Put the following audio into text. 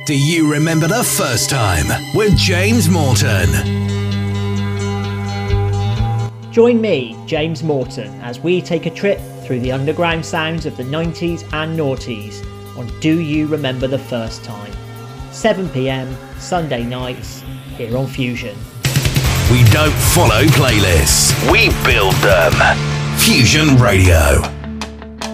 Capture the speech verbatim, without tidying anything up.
Do you remember the first time with James Morton? Join me, James Morton, as we take a trip through the underground sounds of the nineties and noughties on Do You Remember the First Time? seven p m Sunday nights here on Fusion. We don't follow playlists, we build them. Fusion Radio.